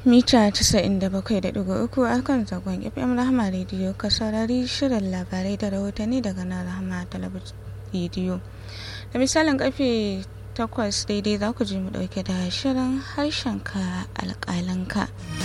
mita 97.3 a kan zagon FM Rahama Radio ka saurari shirin labarai da rahotanni daga nan Rahama Talabijin Radio. Da misalin karfe 8 daidai za ku ji mu dauke da shirin harshenka alƙalanka.